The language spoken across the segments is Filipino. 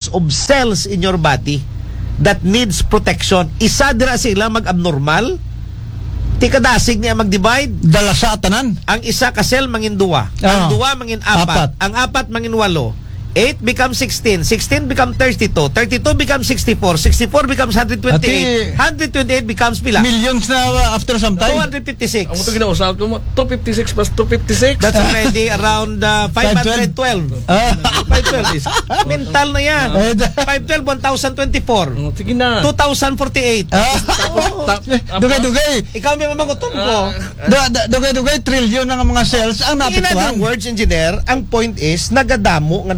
of cells in your body that needs protection. Isa dira sila mag-abnormal, ti kadasig niya mag-divide. Dala sa atanan. Ang isa ka cell mangin duwa. Ang duwa mangin apat. Ang apat mangin walo. 8 becomes 16. 16 becomes 32. 32 becomes 64. 64 becomes 128. 128 becomes pila? Millions na after some time. 256. Ang ito ginausap ko mo, 256 plus 256. That's already around 512. 512 is. Mental na yan. 512, 1024. Sige na. 2048. Dugay-dugay. Ikaw may mamagutom ko. Dugay-dugay, trillion ng mga cells ang In other napituan. words, engineer, ang point is, nagadamo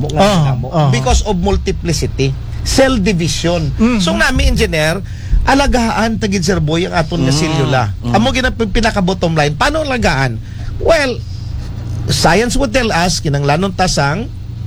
because of multiplicity, cell division. So nami, engineer, alagaan tagid Sir Boy ang aton nga selula. Amo gina pinaka-bottom line, paano alagaan? Well, science would tell us kinanglanon tasang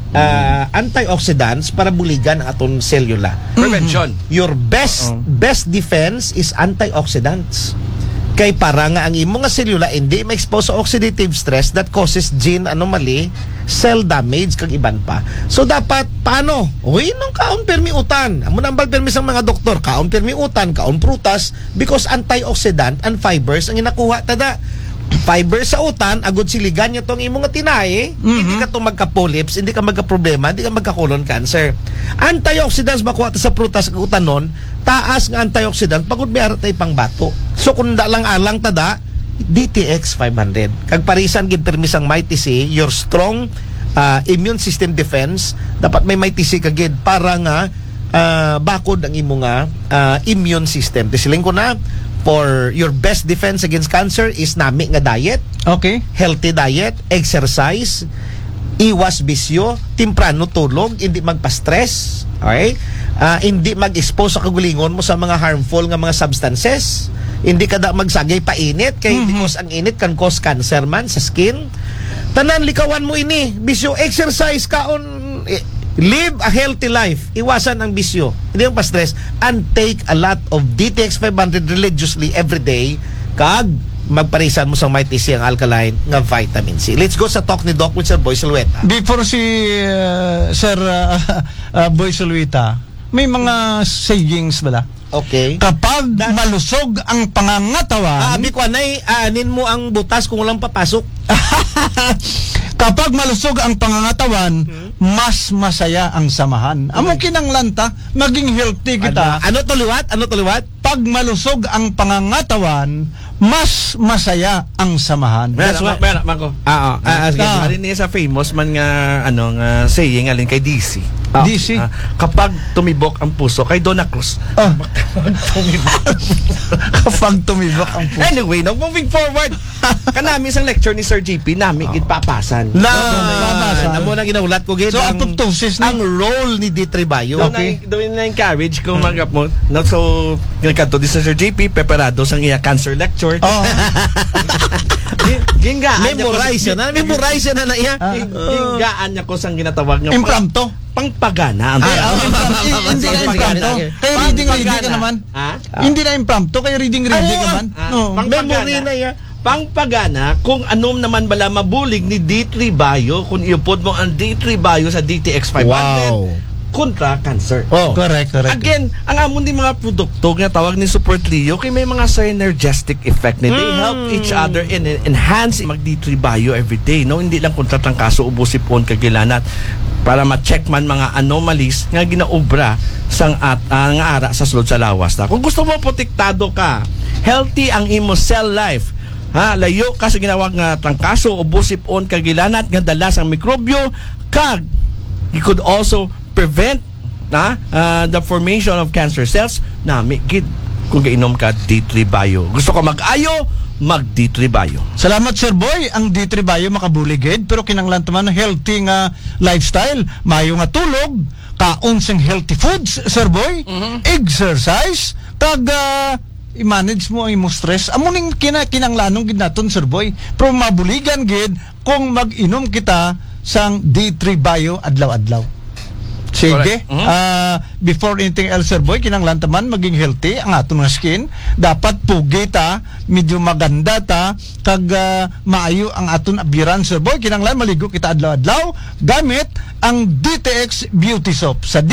antioxidants para buligan ang aton selula. Prevention. Your best defense is antioxidants. Kay para nga ang imong nga selula hindi ma-expose sa oxidative stress that causes gene anomaly, cell damage kag iban pa. So dapat paano? Uy, nung kaon permiutan. Amo nambal permi sang mga doktor, kaon permiutan, kaon prutas because antioxidant and fibers ang inakuha tada. Fiber sa utan, agud siligan niya tong imong nga tinay, hindi ka to magka-polyps, hindi ka magka-problema, hindi ka magka-colon cancer. Antioxidants makuha ta sa prutas kag utanon, taas nga antioxidant pagud may arat tay pangbato. So kung da lang alang tada, DTX 500. Kag parisan gid permisang Mighty C, your strong immune system defense, dapat may Mighty C kagid para nga bakod ang imong nga immune system. Tisiling ko na, for your best defense against cancer is nami nga diet. Okay. Healthy diet, exercise, iwas bisyo, timprano tulog, hindi magpa-stress, okay? Hindi mag-expose sa kagulingon mo sa mga harmful nga mga substances. Hindi ka da magsagay painit kay because ang init can cause cancer man sa skin. Tanan likawan mo ini, bisyo, exercise kaon, live a healthy life. Iwasan ang bisyo. Hindi yung pa-stress. And take a lot of DTX 500 religiously every day. Kag magparisan mo sa Mighty C ang alkaline nga vitamin C. Let's go sa talk ni Doc with Sir Boy Solueta. Before si Sir Boy Solueta, may mga sayings bala. Okay. Kapag malusog ang pangangatawan, Abi ko anay, anin mo ang butas kung walang papasok. kapag malusog ang pangangatawan, mas masaya ang samahan. Amo kinanglanta, maging healthy kita. Ano to liwat? Pag malusog ang pangangatawan, mas masaya ang samahan. Mako. Ari niya sa famous man nga nga saying alin kay DC. DC. Kapag tumibok ang puso kay Donna Cruz. Kapag tumibok ang puso. Anyway, no, moving forward. Kanami isang lecture ni Sir JP nami gid papasan. Amo na ginaulat ko gid So apoptosis ang role ni D3 Bayo. Doon na encourage kung magap mo. No, so ginkanto di sa Sir JP preparado sang iya cancer lecture. Memorize na iya. Gingaan niya ko sang ginatawag nga Impromptu. pangpagana. Hindi na impromptu. Kaya reading ka naman. Hindi na impromptu. Kaya reading ka naman. Memory na iya. Pangpagana kung anom naman bala mabulig ni D3 Bio kung iupod mo ang D3 Bio sa DTX 500 kontra cancer. Correct. Again, ang amon di mga produkto nga tawag ni Super Trio kay may mga synergistic effect ni they help each other and enhance mag D3 Bio every day. No, hindi lang kontra tang kaso ubosipon kagilanat para ma-check man mga anomalies nga ginaobra sang nga ara sa sulod sa lawas ta. Kung gusto mo protektado ka, healthy ang imo cell life. Layo ka sa ginawag nga trangkaso o busipon kagilanat nga dala sang mikrobyo kag you could also prevent the formation of cancer cells nami gid kung gainom ka D3 Bio. Gusto ka mag-ayo, mag D3 Bio. Salamat Sir Boy. Ang D3 Bio makabuligid pero kinanglan man healthy nga lifestyle, mayo nga tulog, kaon sing healthy foods Sir Boy, exercise, kag i-manage mo ang imong stress. Amo ning kinanglanong gid naton Sir Boy. Pero mabuligan gid kung mag-inom kita sang D3 Bio adlaw-adlaw. Sige. Before anything else Sir Boy, kinanglan taman maging healthy ang aton nga skin. Dapat pugi ta, medyo maganda ta, kag maayo ang aton abiran Sir Boy. Kinanglan maligo kita adlaw-adlaw gamit ang DTX Beauty Soap. Sa